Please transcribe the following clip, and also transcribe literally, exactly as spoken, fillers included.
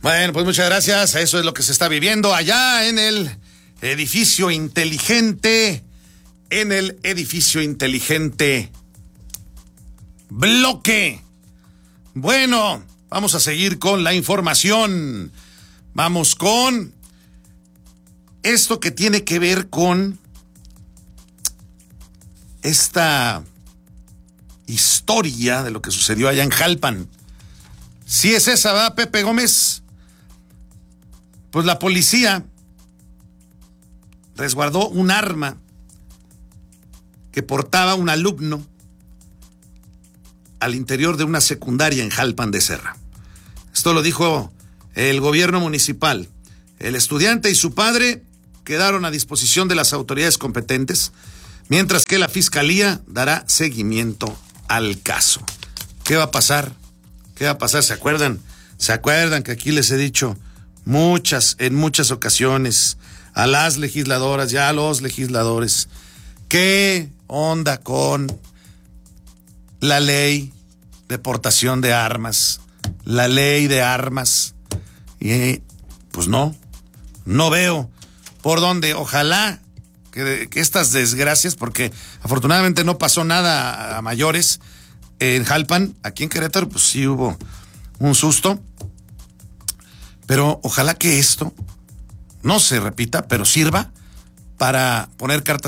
Bueno, pues muchas gracias. Eso es lo que se está viviendo allá en el edificio inteligente, en el edificio inteligente Bloque. Bueno, vamos a seguir con la información. Vamos con esto que tiene que ver con esta historia de lo que sucedió allá en Jalpan. Si es esa, ¿va, Pepe Gómez? Pues la policía resguardó un arma que portaba un alumno al interior de una secundaria en Jalpan de Serra. Esto lo dijo el gobierno municipal. El estudiante y su padre quedaron a disposición de las autoridades competentes, mientras que la fiscalía dará seguimiento al caso. ¿Qué va a pasar? ¿Qué va a pasar? ¿Se acuerdan? ¿Se acuerdan que aquí les he dicho muchas, en muchas ocasiones a las legisladoras y a los legisladores, qué onda con la ley de portación de armas, la ley de armas? Y pues no, no veo por dónde. Ojalá que, que estas desgracias, porque afortunadamente no pasó nada a mayores en Jalpan. Aquí en Querétaro pues sí hubo un susto, pero ojalá que esto no se repita, pero sirva para poner cartas